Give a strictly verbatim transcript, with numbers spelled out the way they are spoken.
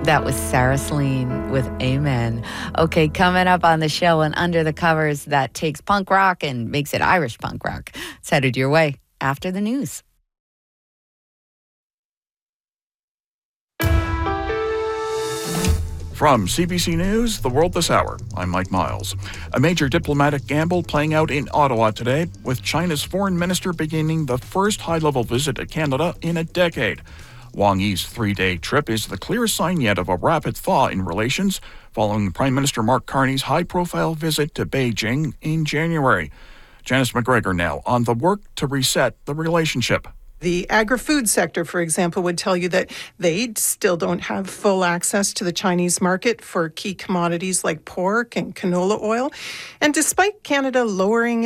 That was Sarah Celine with Amen. Okay, coming up on the show and Under the Covers, that takes punk rock and makes it Irish punk rock. It's headed your way after the news. From C B C News, The World This Hour, I'm Mike Miles. A major diplomatic gamble playing out in Ottawa today, with China's foreign minister beginning the first high-level visit to Canada in a decade. Wang Yi's three-day trip is the clearest sign yet of a rapid thaw in relations, following Prime Minister Mark Carney's high-profile visit to Beijing in January. Janice McGregor now on the work to reset the relationship. The agri-food sector, for example, would tell you that they still don't have full access to the Chinese market for key commodities like pork and canola oil. And despite Canada lowering